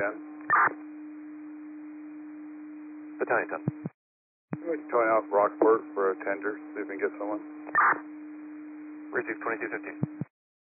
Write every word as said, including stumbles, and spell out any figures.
ten. Battalion ten. We're towing off Rockport for a tender, see if we can get someone. Receive twenty-two fifty.